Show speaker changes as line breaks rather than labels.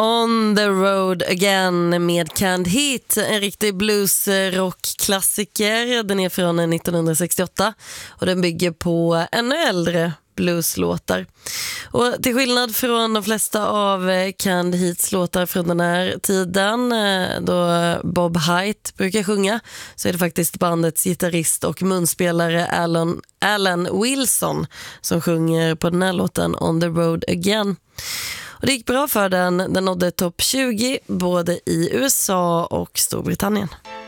On the Road Again med Canned Heat, en riktig blues-rock-klassiker. Den är från 1968 och den bygger på ännu äldre blueslåtar. Och till skillnad från de flesta av Canned Heats låtar från den här tiden då Bob Haidt brukar sjunga, så är det faktiskt bandets gitarrist och munspelare Alan Wilson som sjunger på den här låten On the Road Again. Och det gick bra för den. Den nådde topp 20 både i USA och Storbritannien.